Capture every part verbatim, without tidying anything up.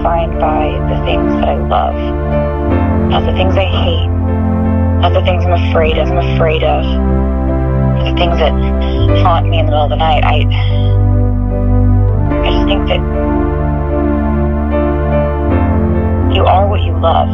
defined by the things that I love, not the things I hate, not the things I'm afraid of, I'm afraid of, the things that haunt me in the middle of the night. I, I just think that you are what you love.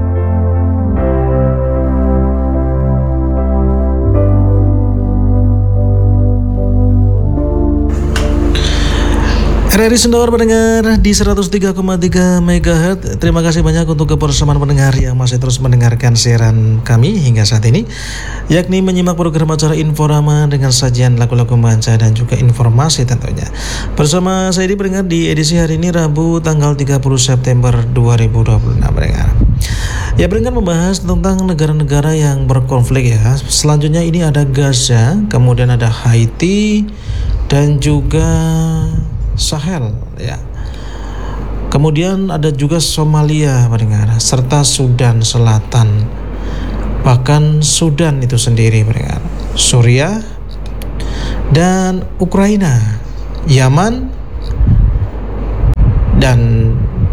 R R I Sendawar pendengar di seratus tiga koma tiga megahertz. Terima kasih banyak untuk kebersamaan pendengar yang masih terus mendengarkan siaran kami hingga saat ini, yakni menyimak program acara Inforama dengan sajian lagu-lagu manca dan juga informasi tentunya. Bersama saya di pendengar di edisi hari ini Rabu tanggal tiga puluh September dua ribu dua puluh enam pendengar. Ya, pendengar membahas tentang negara-negara yang berkonflik ya. Selanjutnya ini ada Gaza, kemudian ada Haiti dan juga Sahel ya. Kemudian ada juga Somalia pendengar, serta Sudan Selatan. Bahkan Sudan itu sendiri pendengar. Suriah dan Ukraina, Yaman dan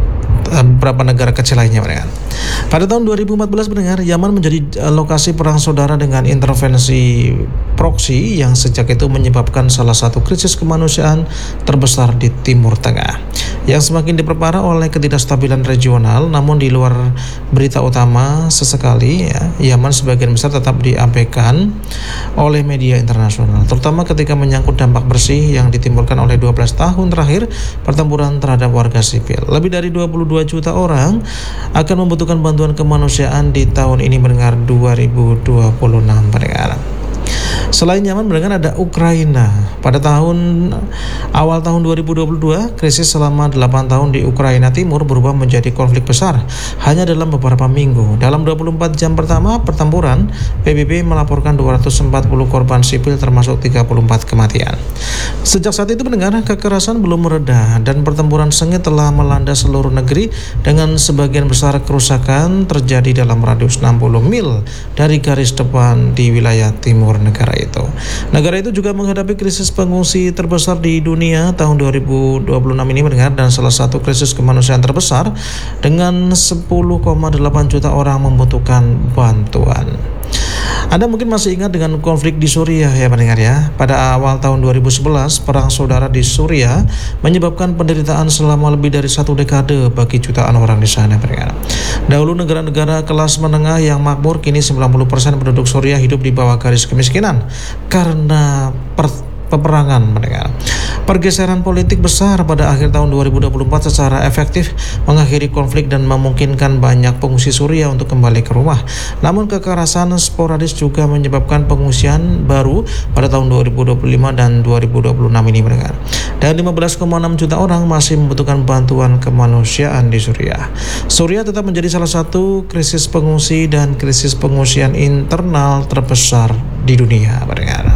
beberapa negara kecil lainnya pendengar. Pada tahun dua ribu empat belas pendengar, Yaman menjadi lokasi perang saudara dengan intervensi proksi yang sejak itu menyebabkan salah satu krisis kemanusiaan terbesar di Timur Tengah yang semakin diperparah oleh ketidakstabilan regional. Namun di luar berita utama sesekali ya, Yaman sebagian besar tetap diabaikan oleh media internasional, terutama ketika menyangkut dampak bersih yang ditimbulkan oleh dua belas tahun terakhir pertempuran terhadap warga sipil. Lebih dari dua puluh dua juta orang akan membutuhkan bantuan kemanusiaan di tahun ini mendengar dua ribu dua puluh enam pendengar. Selain Yaman mendengar ada Ukraina. Pada tahun awal tahun dua ribu dua puluh dua, krisis selama delapan tahun di Ukraina Timur berubah menjadi konflik besar hanya dalam beberapa minggu. Dalam dua puluh empat jam pertama pertempuran, P B B melaporkan dua ratus empat puluh korban sipil termasuk tiga puluh empat kematian. Sejak saat itu pendengar, kekerasan belum mereda dan pertempuran sengit telah melanda seluruh negeri dengan sebagian besar kerusakan terjadi dalam radius enam puluh mil dari garis depan di wilayah timur negara itu. Negara itu juga menghadapi krisis pengungsi terbesar di dunia tahun dua ribu dua puluh enam ini mendengar, dan salah satu krisis kemanusiaan terbesar dengan sepuluh koma delapan juta orang membutuhkan bantuan. Anda mungkin masih ingat dengan konflik di Suriah ya pendengar ya. Pada awal tahun dua ribu sebelas, perang saudara di Suriah menyebabkan penderitaan selama lebih dari satu dekade bagi jutaan orang di sana pendengar. Dahulu negara-negara kelas menengah yang makmur, kini sembilan puluh persen penduduk Suriah hidup di bawah garis kemiskinan karena per peperangan pendengar. Pergeseran politik besar pada akhir tahun dua ribu dua puluh empat secara efektif mengakhiri konflik dan memungkinkan banyak pengungsi Suriah untuk kembali ke rumah. Namun kekerasan sporadis juga menyebabkan pengungsian baru pada tahun dua ribu dua puluh lima dan dua ribu dua puluh enam ini pendengar. Dan lima belas koma enam juta orang masih membutuhkan bantuan kemanusiaan di Suriah. Suriah tetap menjadi salah satu krisis pengungsi dan krisis pengungsian internal terbesar di dunia pendengar.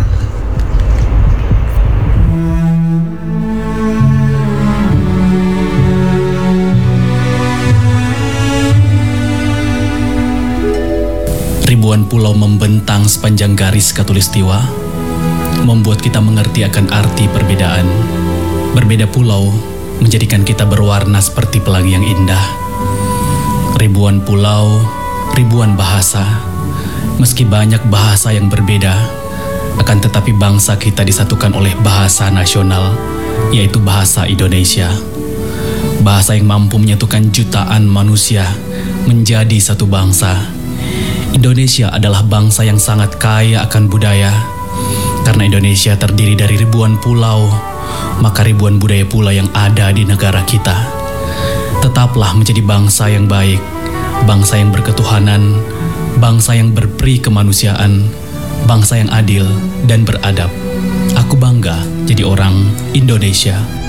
Ribuan pulau membentang sepanjang garis khatulistiwa, membuat kita mengerti akan arti perbedaan. Berbeda pulau menjadikan kita berwarna seperti pelangi yang indah. Ribuan pulau, ribuan bahasa. Meski banyak bahasa yang berbeda, akan tetapi bangsa kita disatukan oleh bahasa nasional, yaitu bahasa Indonesia. Bahasa yang mampu menyatukan jutaan manusia menjadi satu bangsa. Indonesia adalah bangsa yang sangat kaya akan budaya. Karena Indonesia terdiri dari ribuan pulau, maka ribuan budaya pula yang ada di negara kita. Tetaplah menjadi bangsa yang baik, bangsa yang berketuhanan, bangsa yang berperi kemanusiaan, bangsa yang adil dan beradab. Aku bangga jadi orang Indonesia.